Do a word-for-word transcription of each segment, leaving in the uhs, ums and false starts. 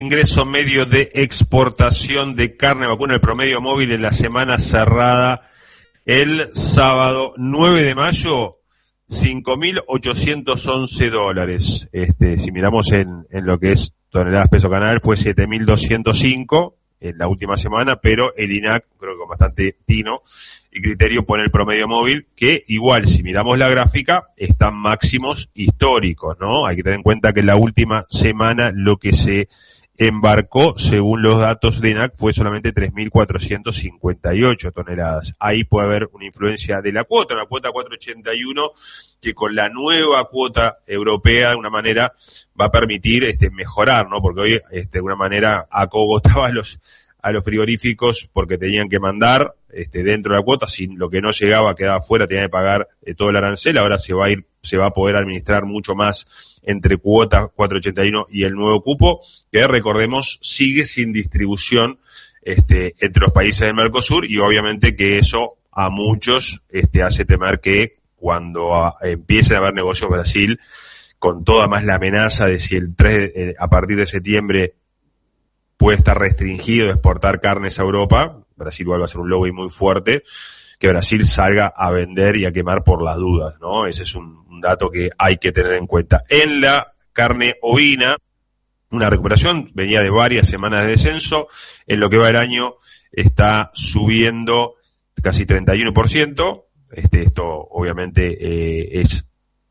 Ingreso medio de exportación de carne vacuna, el promedio móvil en la semana cerrada el sábado nueve de mayo, cinco mil ochocientos once dólares. Este, si miramos en, en lo que es toneladas peso canal, fue siete mil doscientos cinco en la última semana, pero el I N A C, creo que con bastante tino y criterio, pone el promedio móvil, que igual, si miramos la gráfica, están máximos históricos, ¿no? Hay que tener en cuenta que en la última semana lo que se embarcó, según los datos de I N A C, fue solamente tres mil cuatrocientos cincuenta y ocho toneladas. Ahí puede haber una influencia de la cuota, la cuota cuatrocientos ochenta y uno, que con la nueva cuota europea, de una manera, va a permitir este mejorar, ¿no? Porque hoy, este, de una manera, acogotaba a los, a los frigoríficos porque tenían que mandar este, dentro de la cuota, si lo que no llegaba quedaba fuera, tenían que pagar eh, todo el arancel. Ahora se va a ir, se va a poder administrar mucho más entre cuota cuatrocientos ochenta y uno y el nuevo cupo, que recordemos sigue sin distribución este entre los países del Mercosur, y obviamente que eso a muchos este hace temer que cuando a, empiece a haber negocios Brasil, con toda más la amenaza de si el tres eh, a partir de septiembre puede estar restringido de exportar carnes a Europa, Brasil vuelve a ser un lobby muy fuerte, que Brasil salga a vender y a quemar por las dudas, ¿no? Ese es un, un dato que hay que tener en cuenta. En la carne ovina, una recuperación, venía de varias semanas de descenso, en lo que va el año está subiendo casi treinta y uno por ciento, este, esto obviamente eh, es,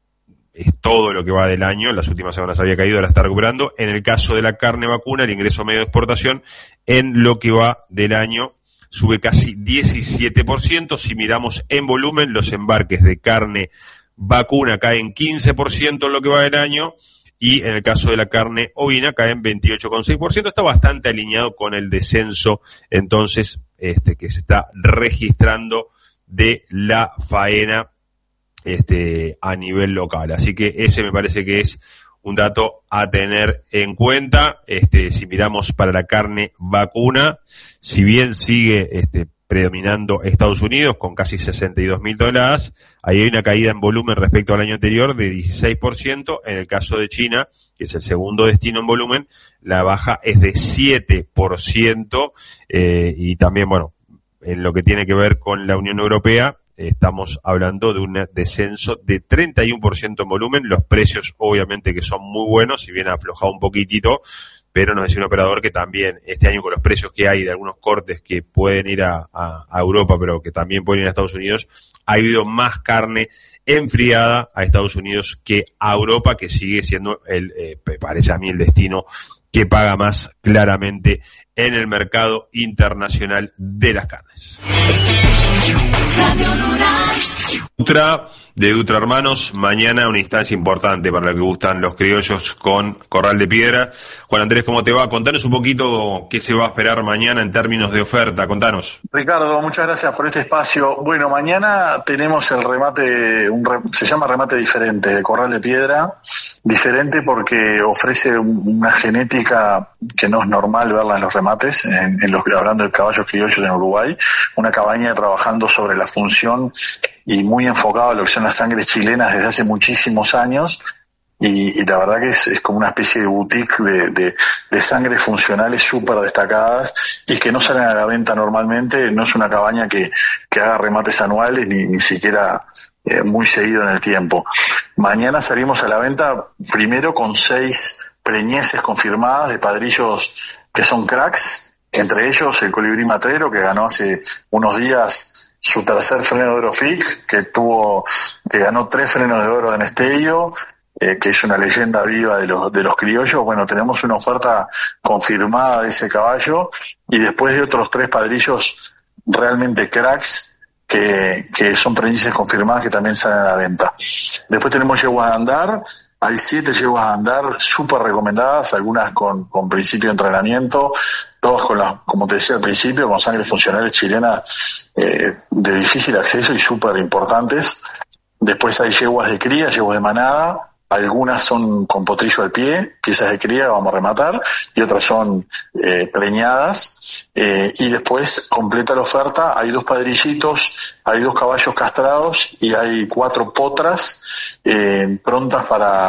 es todo lo que va del año, en las últimas semanas había caído, ahora está recuperando. En el caso de la carne vacuna, el ingreso medio de exportación, en lo que va del año, sube casi diecisiete por ciento. Si miramos en volumen, los embarques de carne vacuna caen quince por ciento en lo que va del año, y en el caso de la carne ovina caen veintiocho coma seis por ciento. Está bastante alineado con el descenso, entonces, este, que se está registrando de la faena, este, a nivel local. Así que ese me parece que es un dato a tener en cuenta. Este, si miramos para la carne vacuna, si bien sigue este, predominando Estados Unidos con casi sesenta y dos mil toneladas, ahí hay una caída en volumen respecto al año anterior de dieciséis por ciento. En el caso de China, que es el segundo destino en volumen, la baja es de siete por ciento, eh, y también, bueno, en lo que tiene que ver con la Unión Europea, estamos hablando de un descenso de treinta y uno por ciento en volumen. Los precios obviamente que son muy buenos, si bien ha aflojado un poquitito, pero nos decía un operador que también este año, con los precios que hay de algunos cortes que pueden ir a, a, a Europa, pero que también pueden ir a Estados Unidos, ha habido más carne enfriada a Estados Unidos que a Europa, que sigue siendo, el eh, me parece a mí, el destino que paga más claramente en el mercado internacional de las carnes. Dutra, de Dutra Hermanos, mañana una instancia importante para los que gustan los criollos con Corral de Piedra. Juan Andrés, ¿cómo te va? Contanos un poquito qué se va a esperar mañana en términos de oferta, contanos. Ricardo, muchas gracias por este espacio. Bueno, mañana tenemos el remate, un re, se llama remate diferente, de Corral de Piedra, diferente porque ofrece una genética que no es normal verla en los remates, en, en los, hablando de caballos criollos en Uruguay, una cabaña trabajando sobre la función y muy enfocado a lo que son las sangres chilenas desde hace muchísimos años, y, y la verdad que es, es como una especie de boutique de, de, de sangres funcionales súper destacadas y que no salen a la venta normalmente. No es una cabaña que, que haga remates anuales ni, ni siquiera eh, muy seguido en el tiempo. Mañana salimos a la venta primero con seis preñeces confirmadas de padrillos que son cracks, entre ellos el colibrí matrero, que ganó hace unos días su tercer freno de oro F I C, que tuvo, que ganó tres frenos de oro en Estello, eh, que es una leyenda viva de los, de los criollos. Bueno, tenemos una oferta confirmada de ese caballo, y después de otros tres padrillos realmente cracks, que, que son preñeces confirmadas, que también salen a la venta. Después tenemos yeguas de andar. Hay siete yeguas de andar súper recomendadas, algunas con, con principio de entrenamiento, todas con las, como te decía al principio, con sangres funcionales chilenas eh, de difícil acceso y súper importantes. Después hay yeguas de cría, yeguas de manada, algunas son con potrillo al pie, piezas de cría, vamos a rematar, y otras son eh, preñadas. Eh, y después completa la oferta, hay dos padrillitos, hay dos caballos castrados y hay cuatro potras eh, prontas para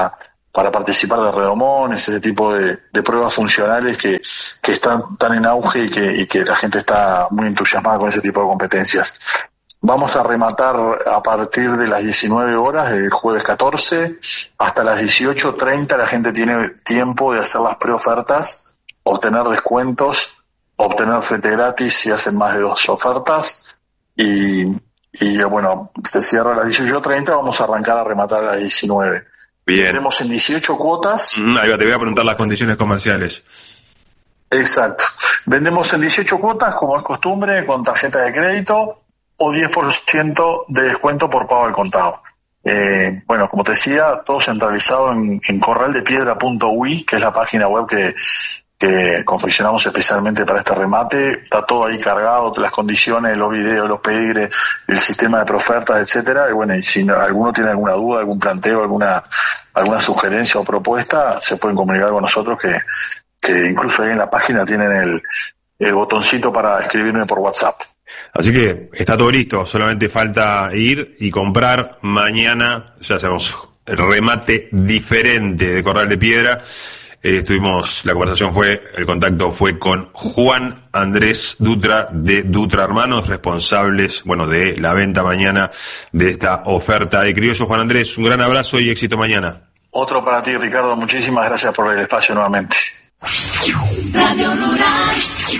para participar de redomones, ese tipo de, de pruebas funcionales que, que están tan en auge y que, y que la gente está muy entusiasmada con ese tipo de competencias. Vamos a rematar a partir de las diecinueve horas del jueves catorce hasta las dieciocho treinta. La gente tiene tiempo de hacer las preofertas, obtener descuentos, obtener flete gratis si hacen más de dos ofertas y, y bueno, se cierra a las dieciocho treinta, vamos a arrancar a rematar a las diecinueve. Bien. Tenemos en dieciocho cuotas. Mm, ahí va, te voy a preguntar las condiciones comerciales. Exacto. Vendemos en dieciocho cuotas, como es costumbre, con tarjeta de crédito o diez por ciento de descuento por pago al contado. Eh, bueno, como te decía, todo centralizado en, en corral de piedra punto u i, que es la página web que, que confeccionamos especialmente para este remate. Está todo ahí cargado, las condiciones, los videos, los pedigres, el sistema de profertas, etcétera. Y bueno, y si no, alguno tiene alguna duda, algún planteo, alguna alguna sugerencia o propuesta, se pueden comunicar con nosotros, que, que incluso ahí en la página tienen el, el botoncito para escribirme por WhatsApp. Así que está todo listo, solamente falta ir y comprar. Mañana ya hacemos el remate diferente de Corral de Piedra. Eh, estuvimos, la conversación fue, el contacto fue con Juan Andrés Dutra de Dutra Hermanos, responsables, bueno, de la venta mañana de esta oferta de criollos. Juan Andrés, un gran abrazo y éxito mañana. Otro para ti, Ricardo, muchísimas gracias por el espacio nuevamente. Radio Rural.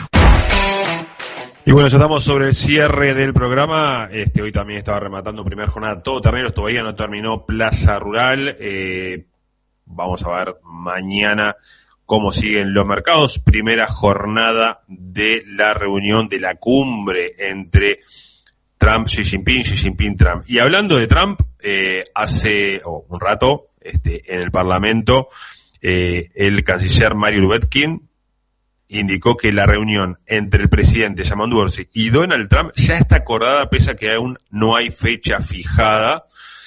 Y bueno, ya estamos sobre el cierre del programa. Este, hoy también estaba rematando primera jornada todo terneros, todavía no terminó Plaza Rural. Eh, vamos a ver mañana cómo siguen los mercados. Primera jornada de la reunión de la cumbre entre Trump, Xi Jinping, Xi Jinping, Trump. Y hablando de Trump, eh, hace oh, un rato, este, en el Parlamento, eh, el canciller Mario Lubetkin indicó que la reunión entre el presidente Yamandu Orsi y Donald Trump ya está acordada, pese a que aún no hay fecha fijada.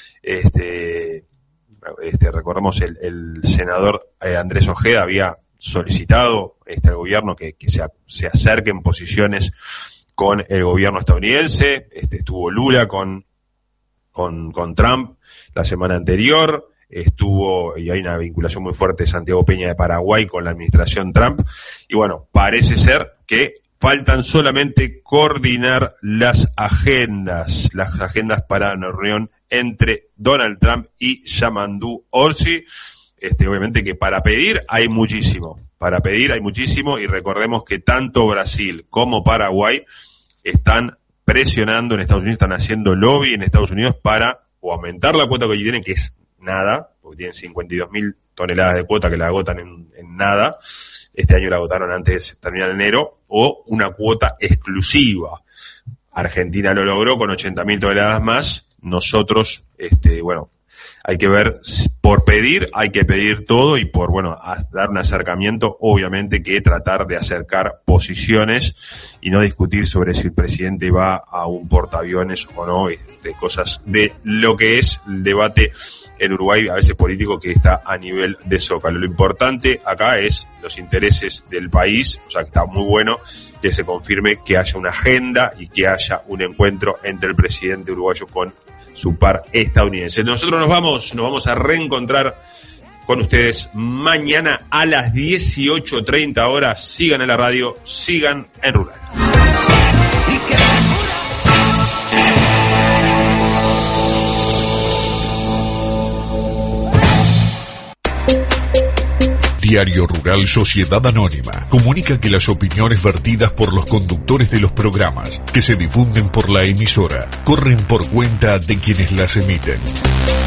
Este, este recordemos, el, el senador eh, Andrés Ojeda había solicitado este, al gobierno que, que se, se acerquen posiciones con el gobierno estadounidense. Este, estuvo Lula con, con, con Trump la semana anterior. Estuvo, y hay una vinculación muy fuerte de Santiago Peña de Paraguay con la administración Trump, y bueno, parece ser que faltan solamente coordinar las agendas, las agendas para una reunión entre Donald Trump y Yamandu Orsi. Este, obviamente que para pedir hay muchísimo, para pedir hay muchísimo, y recordemos que tanto Brasil como Paraguay están presionando en Estados Unidos, están haciendo lobby en Estados Unidos para o aumentar la cuota que tienen, que es nada, porque tienen cincuenta y dos mil toneladas de cuota que la agotan en, en nada. Este año la agotaron antes de terminar enero, o una cuota exclusiva. Argentina lo logró con ochenta mil toneladas más. Nosotros, este, bueno, hay que ver, por pedir, hay que pedir todo, y por, bueno, dar un acercamiento, obviamente que tratar de acercar posiciones y no discutir sobre si el presidente va a un portaaviones o no, de cosas de lo que es el debate en Uruguay, a veces político, que está a nivel de zócalo. Lo importante acá es los intereses del país, o sea que está muy bueno que se confirme que haya una agenda y que haya un encuentro entre el presidente uruguayo con su par estadounidense. Nosotros nos vamos, nos vamos a reencontrar con ustedes mañana a las dieciocho treinta horas. Sigan en la radio, sigan en Rural. Diario Rural Sociedad Anónima comunica que las opiniones vertidas por los conductores de los programas que se difunden por la emisora corren por cuenta de quienes las emiten.